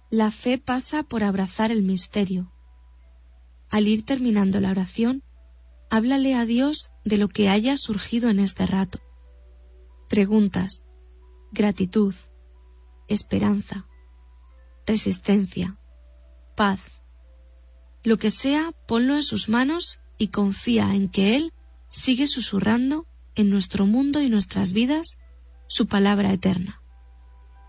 La fe pasa por abrazar el misterio. Al ir terminando la oración, háblale a Dios de lo que haya surgido en este rato. Preguntas, gratitud, esperanza, resistencia, paz. Lo que sea, ponlo en sus manos y confía en que Él sigue susurrando en nuestro mundo y nuestras vidas su palabra eterna.